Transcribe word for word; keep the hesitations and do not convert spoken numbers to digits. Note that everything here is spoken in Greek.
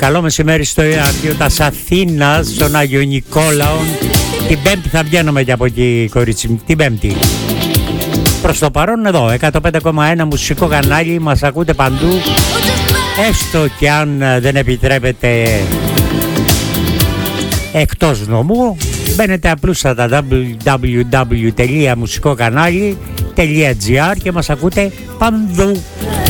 Καλό μεσημέρι στο Ηράκλειο της Αθήνας, στον Άγιο Νικόλαο. Την Πέμπτη θα βγαίνουμε και από εκεί, κορίτσι μου, την Πέμπτη. Προς το παρόν εδώ, εκατό πέντε κόμμα ένα μουσικό κανάλι, μας ακούτε παντού. Έστω και αν δεν επιτρέπετε εκτός νομού, μπαίνετε απλούστατα double-u double-u double-u τελεία μουσικό κανάλι τελεία τζι άρ και μας ακούτε παντού.